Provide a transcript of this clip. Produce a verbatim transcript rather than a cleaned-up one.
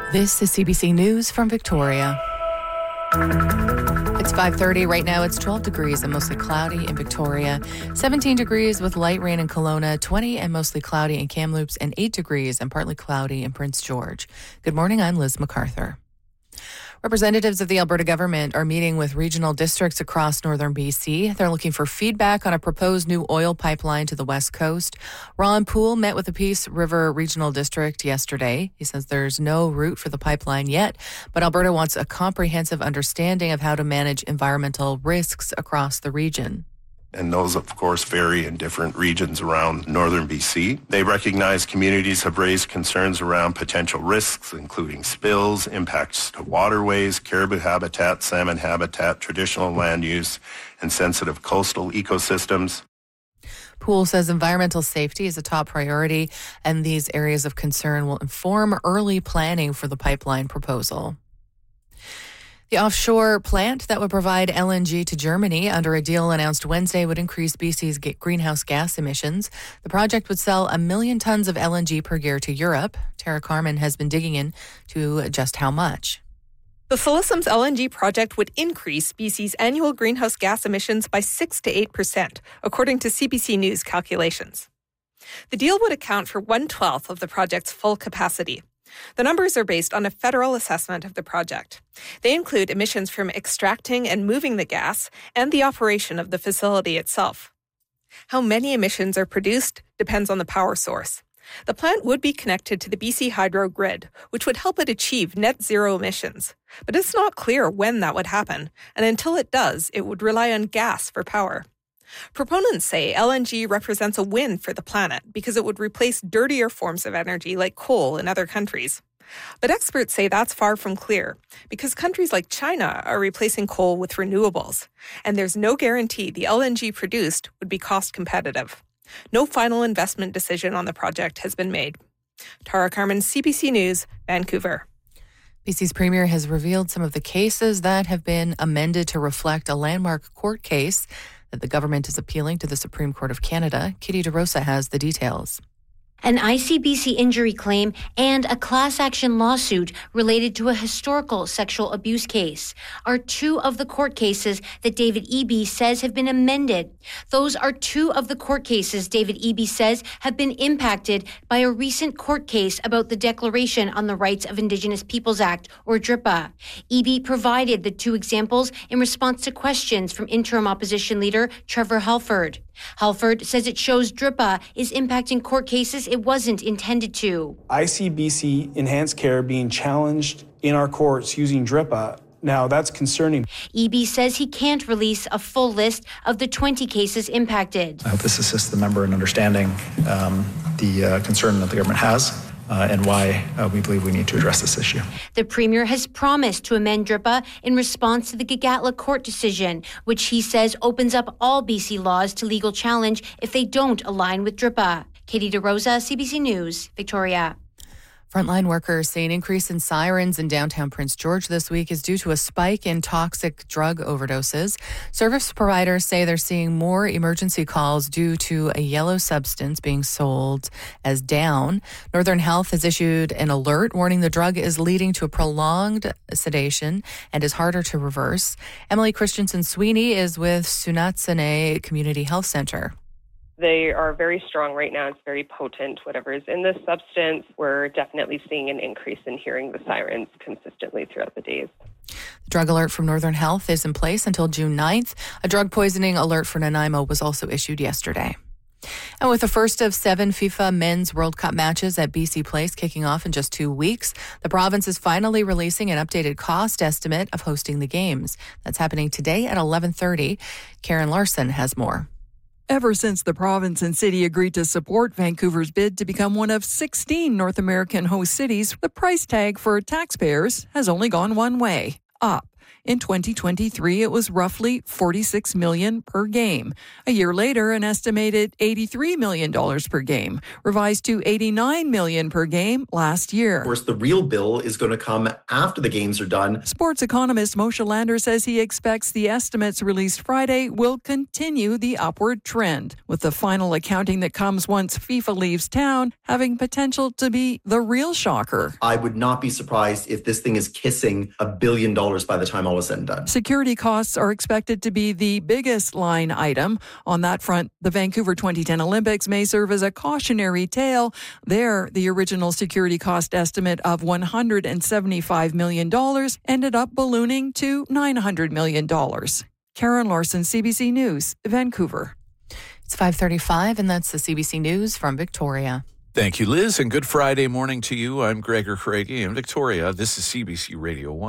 This is C B C News from Victoria. It's five thirty. Right now it's twelve degrees and mostly cloudy in Victoria, seventeen degrees with light rain in Kelowna, twenty and mostly cloudy in Kamloops, and eight degrees and partly cloudy in Prince George. Good morning, I'm Liz MacArthur. Representatives of the Alberta government are meeting with regional districts across northern B C. They're looking for feedback on a proposed new oil pipeline to the west coast. Ron Poole met with the Peace River Regional District yesterday. He says there's no route for the pipeline yet, but Alberta wants a comprehensive understanding of how to manage environmental risks across the region. And those, of course, vary in different regions around northern B C. They recognize communities have raised concerns around potential risks, including spills, impacts to waterways, caribou habitat, salmon habitat, traditional land use, and sensitive coastal ecosystems. Poole says environmental safety is a top priority, and these areas of concern will inform early planning for the pipeline proposal. The offshore plant that would provide L N G to Germany under a deal announced Wednesday would increase B C's greenhouse gas emissions. The project would sell a million tons of L N G per year to Europe. Tara Carman has been digging into just how much. The Silesum's L N G project would increase B C's annual greenhouse gas emissions by six to eight percent, according to C B C News calculations. The deal would account for one-twelfth of the project's full capacity. The numbers are based on a federal assessment of the project. They include emissions from extracting and moving the gas and the operation of the facility itself. How many emissions are produced depends on the power source. The plant would be connected to the B C Hydro grid, which would help it achieve net zero emissions. But it's not clear when that would happen, and until it does, it would rely on gas for power. Proponents say L N G represents a win for the planet because it would replace dirtier forms of energy like coal in other countries. But experts say that's far from clear because countries like China are replacing coal with renewables, and there's no guarantee the L N G produced would be cost competitive. No final investment decision on the project has been made. Tara Carman, C B C News, Vancouver. B C's Premier has revealed some of the cases that have been amended to reflect a landmark court case that the government is appealing to the Supreme Court of Canada. Kitty DeRosa has the details. An I C B C injury claim and a class action lawsuit related to a historical sexual abuse case are two of the court cases that David Eby says have been amended. Those are two of the court cases David Eby says have been impacted by a recent court case about the Declaration on the Rights of Indigenous Peoples Act, or D R I P A. Eby provided the two examples in response to questions from interim opposition leader Trevor Halford. Halford says it shows D R I P A is impacting court cases it wasn't intended to. I C B C enhanced care being challenged in our courts using D R I P A. Now, that's concerning. Eby says he can't release a full list of the twenty cases impacted. I hope this assists the member in understanding um, the uh, concern that the government has uh, and why uh, we believe we need to address this issue. The Premier has promised to amend D R I P A in response to the Gaghatla court decision, which he says opens up all B C laws to legal challenge if they don't align with D R I P A. Katie DeRosa, C B C News, Victoria. Frontline workers say an increase in sirens in downtown Prince George this week is due to a spike in toxic drug overdoses. Service providers say they're seeing more emergency calls due to a yellow substance being sold as down. Northern Health has issued an alert warning the drug is leading to a prolonged sedation and is harder to reverse. Emily Christensen Sweeney is with Sunatsane Community Health Center. They are very strong right now. It's very potent. Whatever is in this substance, we're definitely seeing an increase in hearing the sirens consistently throughout the days. The drug alert from Northern Health is in place until June ninth. A drug poisoning alert for Nanaimo was also issued yesterday. And with the first of seven FIFA Men's World Cup matches at B C Place kicking off in just two weeks, the province is finally releasing an updated cost estimate of hosting the games. That's happening today at eleven thirty. Karen Larson has more. Ever since the province and city agreed to support Vancouver's bid to become one of sixteen North American host cities, the price tag for taxpayers has only gone one way, up. In twenty twenty-three, it was roughly forty-six million dollars per game. A year later, an estimated eighty-three million dollars per game, revised to eighty-nine million dollars per game last year. Of course, the real bill is going to come after the games are done. Sports economist Moshe Lander says he expects the estimates released Friday will continue the upward trend, with the final accounting that comes once FIFA leaves town having potential to be the real shocker. I would not be surprised if this thing is kissing a billion dollars by the time all is said and done. Security costs are expected to be the biggest line item. On that front, the Vancouver twenty ten Olympics may serve as a cautionary tale. There, the original security cost estimate of one hundred seventy-five million dollars ended up ballooning to nine hundred million dollars. Karen Larson, C B C News, Vancouver. It's five thirty-five, and that's the C B C News from Victoria. Thank you, Liz, and good Friday morning to you. I'm Gregor Craigie in Victoria. This is C B C Radio one.